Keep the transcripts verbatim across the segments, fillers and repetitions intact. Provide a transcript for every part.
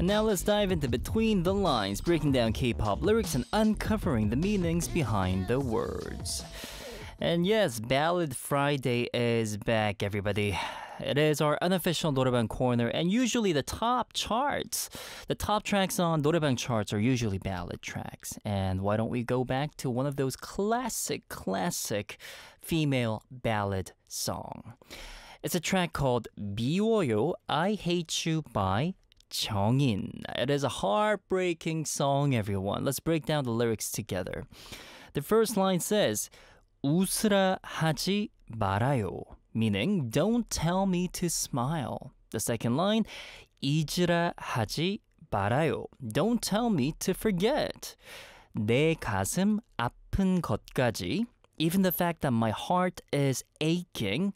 And now let's dive into Between the Lines, breaking down K-pop lyrics and uncovering the meanings behind the words. And yes, Ballad Friday is back, everybody. It is our unofficial 노래방 corner, and usually the top charts, the top tracks on 노래방 charts are usually ballad tracks. And why don't we go back to one of those classic, classic female ballad song. It's a track called 미워요, I Hate You by 정인. It is a heartbreaking song, everyone. Let's break down the lyrics together. The first line says, 웃으라 하지 말아요, meaning don't tell me to smile. The second line, 잊으라 하지 말아요, don't tell me to forget. 내 가슴 아픈 것까지, even the fact that my heart is aching,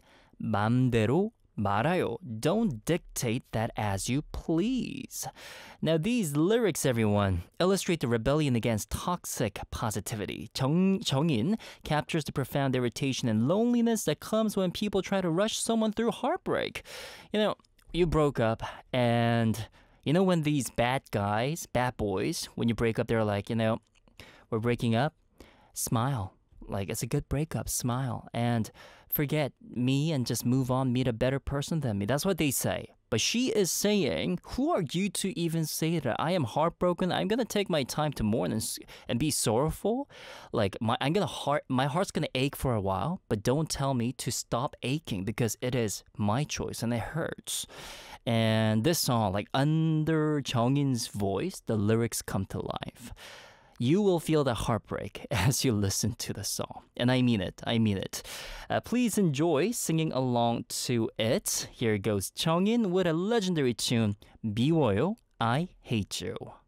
맘대로 말아요, don't dictate that as you please. Now these lyrics, everyone, illustrate the rebellion against toxic positivity. 정, 정인 captures the profound irritation and loneliness that comes when people try to rush someone through heartbreak. You know, you broke up, and you know when these bad guys, bad boys, when you break up, they're like, you know, we're breaking up, smile. Like, it's a good breakup, smile, and forget me and just move on, meet a better person than me. That's what they say. But she is saying, who are you to even say that? I am heartbroken. I'm going to take my time to mourn and, and be sorrowful. Like, my, I'm gonna heart, my heart's going to ache for a while, but don't tell me to stop aching because it is my choice and it hurts. And this song, like, under Jeongin's voice, the lyrics come to life. You will feel the heartbreak as you listen to the song. And I mean it, I mean it. Uh, please enjoy singing along to it. Here goes Jeongin with a legendary tune, 미워요, I Hate You.